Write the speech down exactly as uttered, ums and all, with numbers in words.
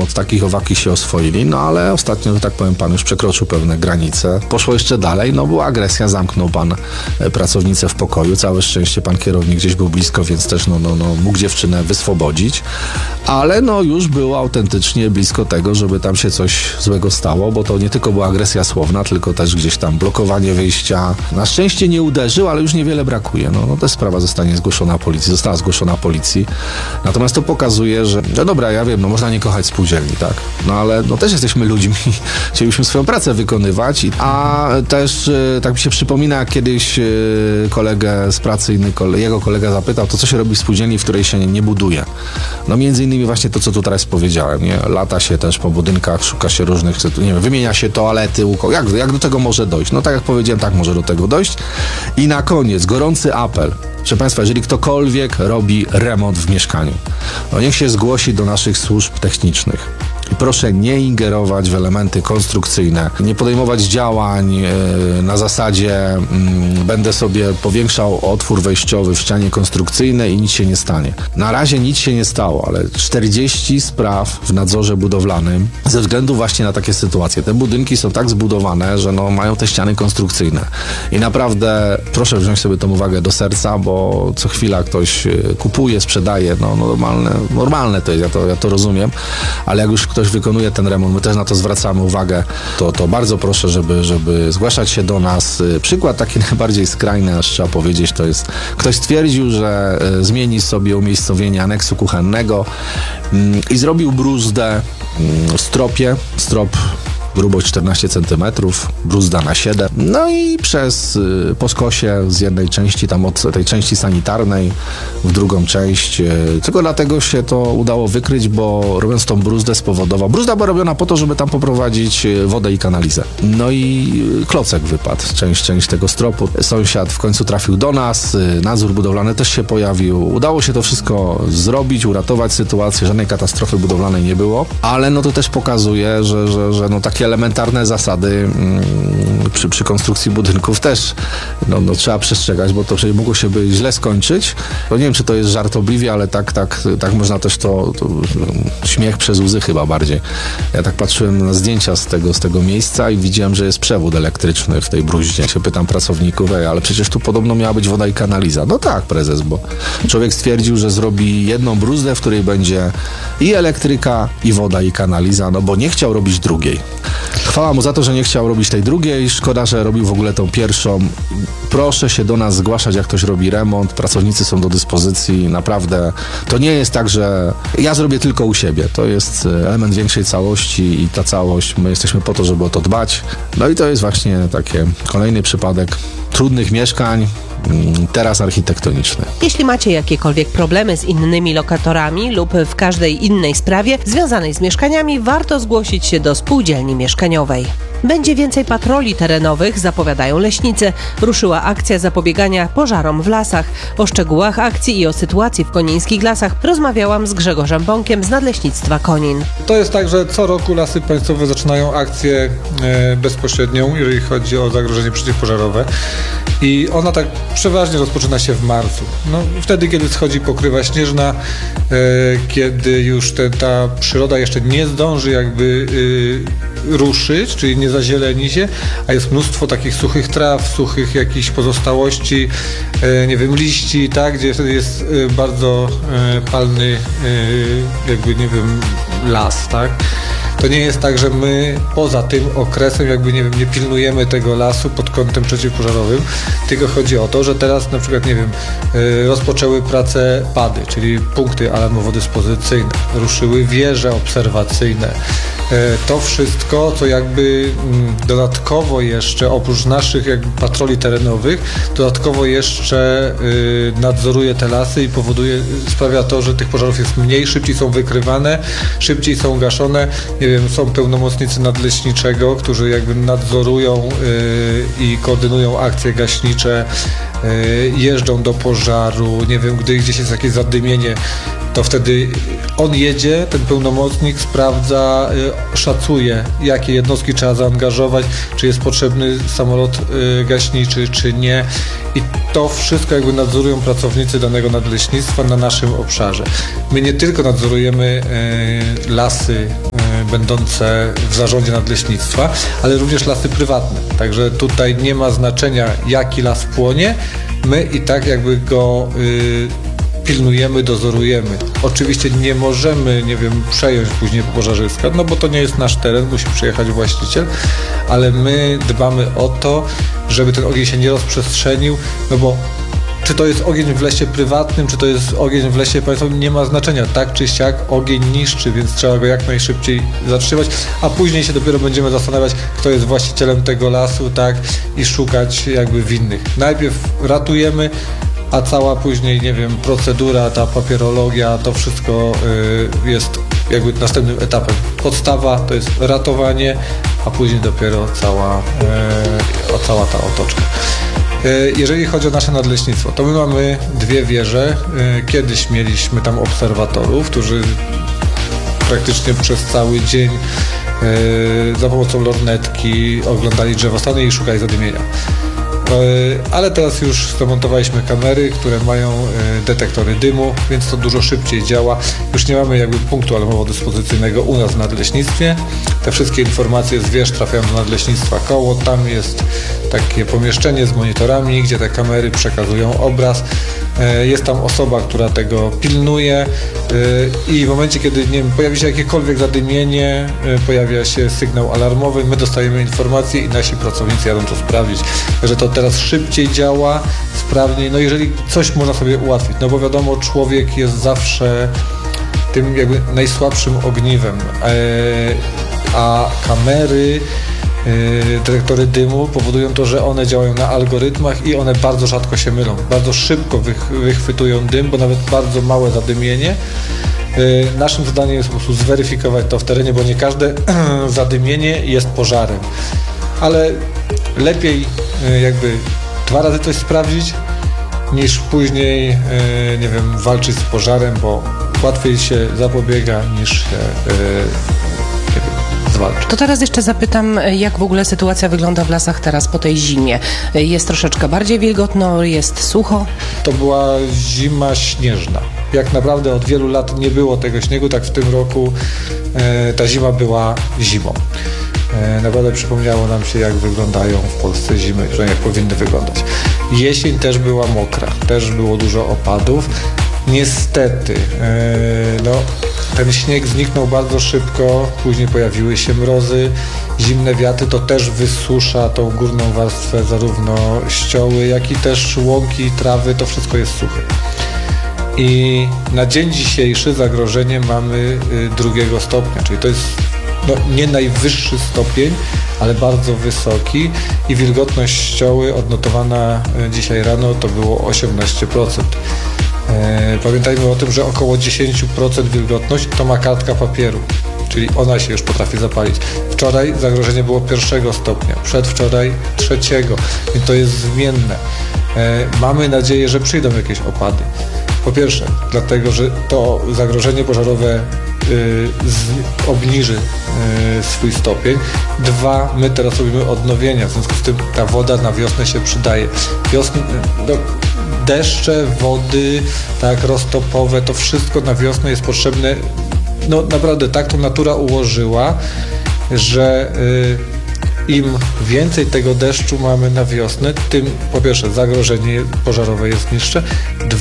od takich owaki się oswoili, no ale ostatnio, że tak powiem, pan już przekroczył pewne granice. Poszło jeszcze dalej, no była agresja, zamknął pan pracownicę w pokoju. Całe szczęście pan kierownik gdzieś był blisko, więc też no, no, no, mógł dziewczynę wyswobodzić, ale no już było autentycznie blisko tego, żeby tam się coś złego stało, bo to nie tylko była agresja słowna, tylko też gdzieś tam blokowanie wyjścia. Na szczęście nie uderzył, ale już niewiele brakuje. No, no ta sprawa zostanie zgłoszona policji, została zgłoszona policji. Natomiast to pokazuje, że no dobra, ja wiem, no można nie kochać spółdzielni, tak? No ale no też jesteśmy ludźmi, chcielibyśmy swoją pracę wykonywać, a też tak mi się przypomina, jak kiedyś kolegę z pracy, inny kole, jego kolega zapytał, to co się robi w spółdzielni, w której się nie, nie buduje? No między innymi właśnie to, co tu teraz powiedziałem, nie? Lata się też po budynkach, szuka się różnych, nie wiem, wymienia się toalety, jak, jak do tego może dojść? No tak jak powiedziałem, tak może do tego dojść. I na koniec gorący apel. Proszę Państwa, jeżeli ktokolwiek robi remont w mieszkaniu, no niech się zgłosi do naszych służb technicznych. I proszę nie ingerować w elementy konstrukcyjne, nie podejmować działań yy, na zasadzie yy, będę sobie powiększał otwór wejściowy w ścianie konstrukcyjnej i nic się nie stanie. Na razie nic się nie stało, ale czterdzieści spraw w nadzorze budowlanym ze względu właśnie na takie sytuacje. Te budynki są tak zbudowane, że no, mają te ściany konstrukcyjne. I naprawdę proszę wziąć sobie tę uwagę do serca, bo co chwila ktoś kupuje, sprzedaje, no, no normalne, normalne to jest, ja to, ja to rozumiem, ale jak już ktoś wykonuje ten remont, my też na to zwracamy uwagę, to, to bardzo proszę, żeby, żeby zgłaszać się do nas. Przykład taki najbardziej skrajny, aż trzeba powiedzieć, to jest, ktoś stwierdził, że y, zmieni sobie umiejscowienie aneksu kuchennego y, i zrobił bruzdę y, w stropie, strop grubość czternaście centymetrów, bruzda na siedem. No i przez y, po skosie z jednej części, tam od tej części sanitarnej w drugą część. Y, tylko dlatego się to udało wykryć, bo robiąc tą bruzdę spowodował. Bruzda była robiona po to, żeby tam poprowadzić wodę i kanalizę. No i y, klocek wypadł, część, część tego stropu. Sąsiad w końcu trafił do nas, y, nadzór budowlany też się pojawił. Udało się to wszystko zrobić, uratować sytuację, żadnej katastrofy budowlanej nie było, ale no to też pokazuje, że, że, że no takie elementarne zasady mm, przy, przy konstrukcji budynków też no, no, trzeba przestrzegać, bo to przecież mogło się by źle skończyć. No, nie wiem, czy to jest żartobliwie, ale tak, tak, tak można też to, to śmiech przez łzy chyba bardziej. Ja tak patrzyłem na zdjęcia z tego, z tego miejsca i widziałem, że jest przewód elektryczny w tej bruździe. Się pytam pracowników, ej, ale przecież tu podobno miała być woda i kanaliza. No tak, prezes, bo człowiek stwierdził, że zrobi jedną bruzdę, w której będzie i elektryka, i woda, i kanaliza, no bo nie chciał robić drugiej. Chwała mu za to, że nie chciał robić tej drugiej. Szkoda, że robił w ogóle tą pierwszą. Proszę się do nas zgłaszać, jak ktoś robi remont. Pracownicy są do dyspozycji. Naprawdę to nie jest tak, że ja zrobię tylko u siebie. To jest element większej całości i ta całość, my jesteśmy po to, żeby o to dbać. No i to jest właśnie taki kolejny przypadek trudnych mieszkań, teraz architektoniczny. Jeśli macie jakiekolwiek problemy z innymi lokatorami lub w każdej innej sprawie związanej z mieszkaniami, warto zgłosić się do spółdzielni mieszkaniowej. Będzie więcej patroli terenowych, zapowiadają leśnicy. Ruszyła akcja zapobiegania pożarom w lasach. O szczegółach akcji i o sytuacji w konińskich lasach rozmawiałam z Grzegorzem Bąkiem z Nadleśnictwa Konin. To jest tak, że co roku Lasy Państwowe zaczynają akcję e, bezpośrednią, jeżeli chodzi o zagrożenie przeciwpożarowe. I ona tak przeważnie rozpoczyna się w marcu. No, wtedy, kiedy schodzi pokrywa śnieżna, e, kiedy już te, ta przyroda jeszcze nie zdąży jakby e, ruszyć, czyli nie zazieleni się, a jest mnóstwo takich suchych traw, suchych jakichś pozostałości, e, nie wiem, liści, tak, gdzie wtedy jest e, bardzo e, palny e, jakby, nie wiem, las, tak. To nie jest tak, że my poza tym okresem jakby, nie wiem, nie pilnujemy tego lasu pod kątem przeciwpożarowym, tylko chodzi o to, że teraz na przykład, nie wiem, rozpoczęły pracę pady, czyli punkty alarmowo-dyspozycyjne, ruszyły wieże obserwacyjne. To wszystko, co jakby dodatkowo jeszcze, oprócz naszych jakby patroli terenowych, dodatkowo jeszcze nadzoruje te lasy i powoduje, sprawia to, że tych pożarów jest mniej, szybciej są wykrywane, szybciej są gaszone. Nie wiem, są pełnomocnicy nadleśniczego, którzy jakby nadzorują i koordynują akcje gaśnicze, jeżdżą do pożaru, nie wiem, gdy gdzieś jest jakieś zadymienie, to wtedy on jedzie, ten pełnomocnik sprawdza, szacuje, jakie jednostki trzeba zaangażować, czy jest potrzebny samolot gaśniczy, czy nie. I to wszystko jakby nadzorują pracownicy danego nadleśnictwa na naszym obszarze. My nie tylko nadzorujemy lasy będące w zarządzie nadleśnictwa, ale również lasy prywatne. Także tutaj nie ma znaczenia, jaki las płonie, my i tak jakby go y, pilnujemy, dozorujemy. Oczywiście nie możemy, nie wiem, przejąć później pożarzyska, no bo to nie jest nasz teren, musi przyjechać właściciel, ale my dbamy o to, żeby ten ogień się nie rozprzestrzenił, no bo czy to jest ogień w lesie prywatnym, czy to jest ogień w lesie państwowym, nie ma znaczenia. Tak czy siak ogień niszczy, więc trzeba go jak najszybciej zatrzymać, a później się dopiero będziemy zastanawiać, kto jest właścicielem tego lasu, tak, i szukać jakby winnych. Najpierw ratujemy, a cała później, nie wiem, procedura, ta papierologia, to wszystko y, jest jakby następnym etapem. Podstawa to jest ratowanie, a później dopiero cała, y, o, cała ta otoczka. Jeżeli chodzi o nasze nadleśnictwo, to my mamy dwie wieże. Kiedyś mieliśmy tam obserwatorów, którzy praktycznie przez cały dzień za pomocą lornetki oglądali drzewostany i szukali zadymienia. Ale teraz już zamontowaliśmy kamery, które mają detektory dymu, więc to dużo szybciej działa. Już nie mamy jakby punktu alarmowo-dyspozycyjnego u nas w nadleśnictwie. Te wszystkie informacje z wież trafiają do nadleśnictwa koło. Tam jest takie pomieszczenie z monitorami, gdzie te kamery przekazują obraz. Jest tam osoba, która tego pilnuje i w momencie, kiedy nie wiem, pojawi się jakiekolwiek zadymienie, pojawia się sygnał alarmowy, my dostajemy informację i nasi pracownicy jadą to sprawdzić. Także to teraz szybciej działa, sprawniej, no jeżeli coś można sobie ułatwić, no bo wiadomo, człowiek jest zawsze tym jakby najsłabszym ogniwem, a kamery, detektory dymu powodują to, że one działają na algorytmach i one bardzo rzadko się mylą. Bardzo szybko wychwytują dym, bo nawet bardzo małe zadymienie. Naszym zadaniem jest po prostu zweryfikować to w terenie, bo nie każde zadymienie jest pożarem. Ale lepiej jakby dwa razy coś sprawdzić, niż później, nie wiem, walczyć z pożarem, bo łatwiej się zapobiega niż się zwalcza. To teraz jeszcze zapytam, jak w ogóle sytuacja wygląda w lasach teraz po tej zimie. Jest troszeczkę bardziej wilgotno, jest sucho? To była zima śnieżna. Jak naprawdę od wielu lat nie było tego śniegu, tak w tym roku e, ta zima była zimą. E, naprawdę przypomniało nam się, jak wyglądają w Polsce zimy, że jak powinny wyglądać. Jesień też była mokra, też było dużo opadów. Niestety, e, no, ten śnieg zniknął bardzo szybko, później pojawiły się mrozy, zimne wiatry, to też wysusza tą górną warstwę, zarówno ścioły, jak i też łąki, trawy, to wszystko jest suche. I na dzień dzisiejszy zagrożenie mamy y, drugiego stopnia, czyli to jest no, nie najwyższy stopień, ale bardzo wysoki i wilgotność ścioły odnotowana y, dzisiaj rano to było osiemnaście procent. Pamiętajmy o tym, że około dziesięć procent wilgotność to ma kartka papieru, czyli ona się już potrafi zapalić. Wczoraj zagrożenie było pierwszego stopnia, przedwczoraj trzeciego, i to jest zmienne. Mamy nadzieję, że przyjdą jakieś opady. Po pierwsze, dlatego, że to zagrożenie pożarowe y, z, obniży y, swój stopień. Dwa, my teraz robimy odnowienia, w związku z tym ta woda na wiosnę się przydaje. Wiosny, no, deszcze, wody, tak, roztopowe, to wszystko na wiosnę jest potrzebne. No naprawdę tak to natura ułożyła, że y, im więcej tego deszczu mamy na wiosnę, tym po pierwsze zagrożenie pożarowe jest niższe,